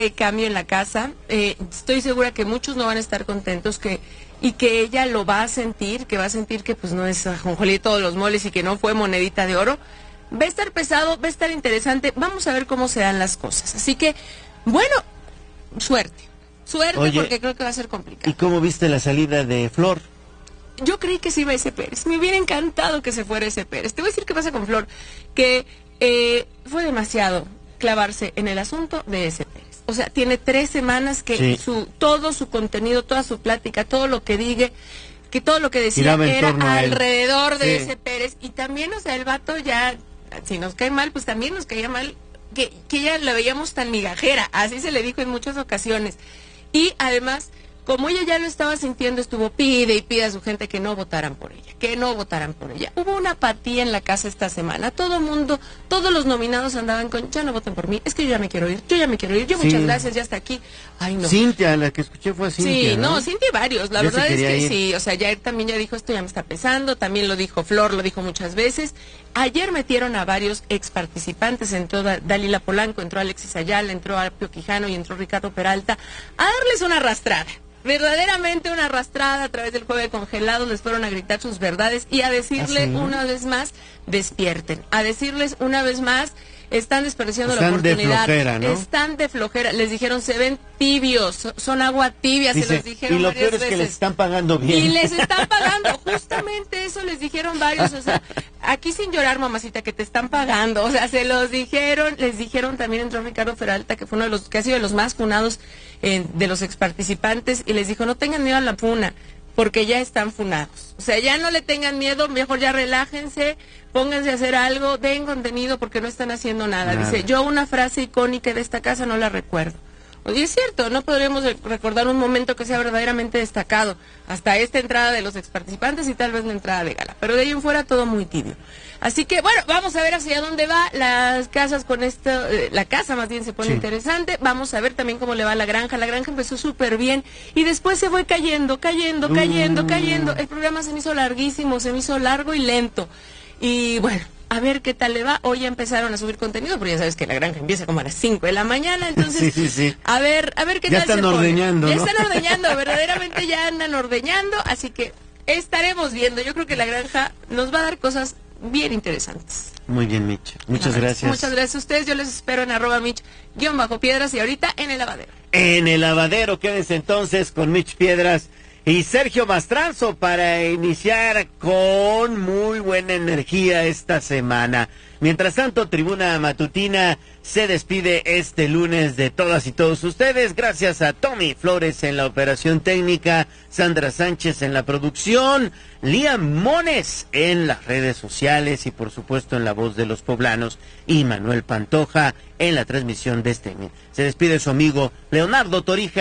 cambio en la casa. Estoy segura que muchos no van a estar contentos y que ella lo va a sentir, que va a sentir que pues no es ajonjolí de todos los moles y que no fue monedita de oro. Va a estar pesado, va a estar interesante. Vamos a ver cómo se dan las cosas. Así que, bueno, suerte. Oye, porque creo que va a ser complicado. ¿Y cómo viste la salida de Flor? Yo creí que se iba ese Pérez. Me hubiera encantado que se fuera ese Pérez. Te voy a decir qué pasa con Flor. Que fue demasiado clavarse en el asunto de ese Pérez. O sea, tiene 3 semanas que todo su contenido, toda su plática, todo lo que diga, que todo lo que decía era alrededor de ese Pérez. Y también, o sea, el vato ya, si nos cae mal, pues también nos caía mal que ya la veíamos tan migajera. Así se le dijo en muchas ocasiones. Y además, como ella ya lo estaba sintiendo, estuvo pide y pide a su gente que no votaran por ella, que no votaran por ella. Hubo una apatía en la casa esta semana. Todo mundo, todos los nominados andaban con, ya no voten por mí, es que yo ya me quiero ir, yo muchas gracias, ya está aquí. Ay, no. Cintia, la que escuché fue Cintia, sí, no, Cintia y varios, la verdad es que sí, o sea, ya él también ya dijo, esto ya me está pesando, también lo dijo Flor, lo dijo muchas veces. Ayer metieron a varios ex participantes, entró Dalila Polanco, entró Alexis Ayala, entró Apio Quijano y entró Ricardo Peralta, a darles una arrastrada. Verdaderamente una arrastrada a través del juego de congelados, les fueron a gritar sus verdades y a decirle una vez más, despierten, a decirles una vez más, están desperdiciando la oportunidad, están de flojera, les dijeron, se ven tibios, son agua tibia, se los dijeron y lo varias peor es veces. que les están pagando bien. Y les están pagando, justamente eso les dijeron varios, o sea, aquí sin llorar, mamacita, que te están pagando, o sea, se los dijeron, les dijeron, también entró Ricardo Peralta, que fue uno de los, que ha sido de los más funados de los exparticipantes, y les dijo, no tengan miedo a la funa, porque ya están funados. O sea, ya no le tengan miedo, mejor ya relájense, pónganse a hacer algo, den contenido, porque no están haciendo nada. Dice, yo una frase icónica de esta casa no la recuerdo. Oye, es cierto, no podríamos recordar un momento que sea verdaderamente destacado, hasta esta entrada de los exparticipantes y tal vez la entrada de Gala, pero de ahí en fuera todo muy tibio. Así que, bueno, vamos a ver hacia dónde va las casas con esto, la casa más bien se pone interesante, vamos a ver también cómo le va a la granja empezó súper bien y después se fue cayendo, el programa se me hizo larguísimo, se me hizo largo y lento, y bueno, a ver qué tal le va. Hoy ya empezaron a subir contenido, pero ya sabes que la granja empieza como a las 5 de la mañana, entonces a ver qué ya tal se pone. ordeñando, ya ¿no? están ordeñando, verdaderamente ya andan ordeñando, así que estaremos viendo. Yo creo que la granja nos va a dar cosas bien interesantes. Muy bien, Mitch. Muchas gracias. Muchas gracias a ustedes. Yo les espero en @Mitch_Piedras y ahorita en el lavadero. En el lavadero, quédense entonces con Mitch Piedras y Sergio Mastranzo para iniciar con muy buena energía esta semana. Mientras tanto, Tribuna Matutina se despide este lunes de todas y todos ustedes. Gracias a Tommy Flores en la operación técnica, Sandra Sánchez en la producción, Liam Mones en las redes sociales y por supuesto en la voz de los poblanos y Manuel Pantoja en la transmisión de este. Se despide su amigo Leonardo Torija.